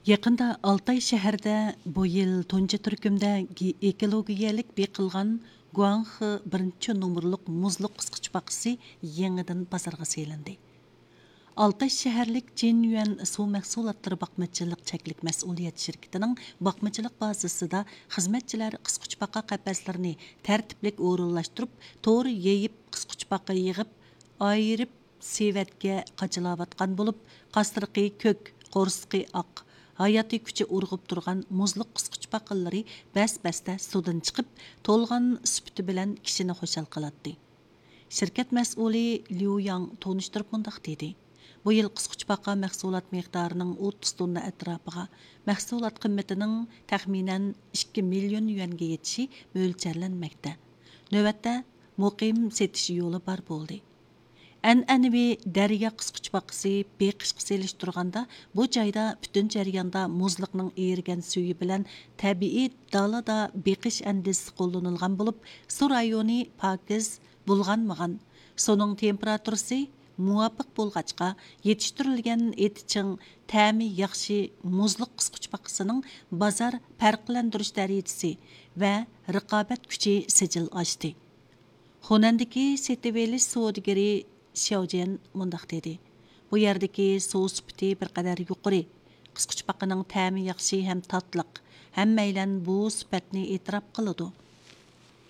Yaqında Altay şəhərdə bu yıl tuncu türkümdə ekologiyalik beqilgan Guangxi birinci numurluq muzluq qısqıç baqısı yenidən bazarga selindi. Altay şəhərlik Jinyuan su məhsulotları baqmaçılıq çəklik məsuliyyət şirkətinin baqmaçılıq bazasında xizmətçilər qısqıç baqa qəpəslərini tərtiblik orunlaşdırıb, toru yeyib qısqıç baqa yığıb, ayırıb sevetke qaçılavatqan bo'lib, qasırqı kök, qo'rsqi oq, hayati kuchi urg'ib turgan muzliq qisqich baqillari bas-basta sudan chiqib, to'lg'an sufiti bilan kishini xushal qiladi. Shirkat mas'uli Liu Yang tonishtirib mundaq dedi. Bu yil qisqich baqa mahsulot miqdorining 30 tonna atrofiga, mahsulot qiymatining taxminan 2 million yuanga yetishi mo'ljallanmoqda. Navbatda muqim setish yo'li bor bo'ldi. An'anaviy daryo qisqich baqisi beqishqa selishtirganda bu joyda butun jarayonda muzliqning erigan suvi bilan tabiiy dalada beqish andisi qo'llanilgan bo'lib, su rayoni pokiz bulg'anmagan. Soning temperaturasi muvofiq bo'lg'achqa yetishtirilgan etiching ta'mi yaxshi muzliq qisqich baqisining bozor farqlantirish darajasi va raqobat kuchi sijil ochdi. Xonandagi setivelish savdogari Xiaojian mundaq dedi. Bu yerdagi suv sufiti bir qadar yuqori. Qisqich baqaning ta'mi yaxshi ham tatliq. Hammaylan bu sifatni e'tirof qiladi.